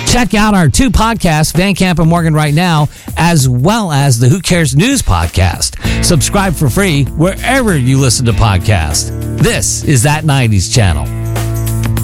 Check out our 2 podcasts, Van Camp and Morgan Right Now, as well as the Who Cares News podcast. Subscribe for free wherever you listen to podcasts. This is That 90s Channel.